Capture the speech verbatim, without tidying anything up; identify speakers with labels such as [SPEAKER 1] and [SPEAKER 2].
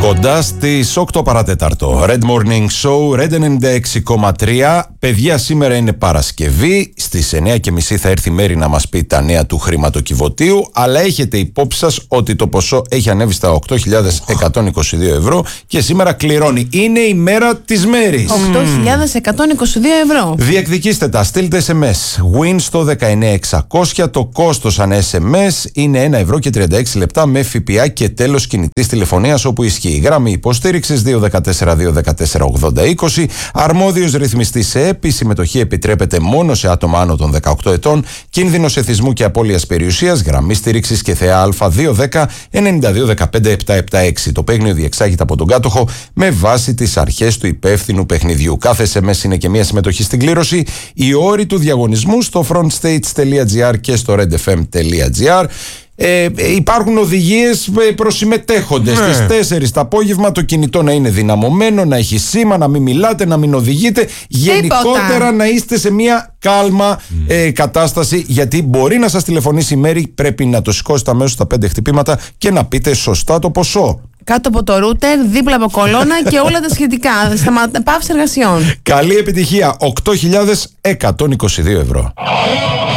[SPEAKER 1] Κοντά στις οκτώ παρατέταρτο. Red Morning Show, Red ενενήντα έξι κόμμα τρία. Παιδιά, σήμερα είναι Παρασκευή. Στις εννιά και μισή θα έρθει η Μέρη να μας πει τα νέα του χρηματοκιβωτίου. Αλλά έχετε υπόψη σας ότι το ποσό έχει ανέβει στα οκτώ χιλιάδες εκατόν είκοσι δύο ευρώ και σήμερα κληρώνει. Είναι η μέρα της Μέρης.
[SPEAKER 2] οκτώ χιλιάδες εκατόν είκοσι δύο ευρώ.
[SPEAKER 1] Διεκδικήστε τα, στείλτε ες εμ ες. Win στο δεκαεννιά εξακόσια. Το κόστος ανά ες εμ ες είναι ένα ευρώ και τριάντα έξι λεπτά με ΦΠΑ και τέλος κινητής τηλεφωνίας όπου ισχύει. Γραμμή υποστήριξης δύο ένα τέσσερα δύο ένα τέσσερα ογδόντα είκοσι. Αρμόδιος ρυθμιστής σε ΕΠ. Η συμμετοχή επιτρέπεται μόνο σε άτομα άνω των δεκαοκτώ ετών. Κίνδυνος εθισμού και απώλειας περιουσίας. Γραμμή στήριξης και ΘΕΑ δύο ένα μηδέν εννιά δύο ένα πέντε επτά επτά έξι. Το παιχνίδι διεξάγεται από τον κάτοχο με βάση τις αρχές του υπεύθυνου παιχνιδιού. Κάθε ες εμ ες είναι και μια συμμετοχή στην κλήρωση. Οι όροι του διαγωνισμού στο frontstates.gr και στο redfm.gr. Ε, υπάρχουν οδηγίες προς συμμετέχοντες. Στις τέσσερις το απόγευμα το κινητό να είναι δυναμωμένο, να έχει σήμα, να μην μιλάτε, να μην οδηγείτε. Γενικότερα Τίποτα. να είστε σε μια κάλμα mm. ε, κατάσταση, γιατί μπορεί να σας τηλεφωνήσει η Μέρη. Πρέπει να το σηκώσετε αμέσως στα πέντε χτυπήματα και να πείτε σωστά το ποσό.
[SPEAKER 2] Κάτω από το ρούτερ, δίπλα από κολόνα και όλα τα σχετικά. Σταμα... Πάυση εργασιών.
[SPEAKER 1] Καλή επιτυχία. οκτώ χιλιάδες εκατόν είκοσι δύο ευρώ.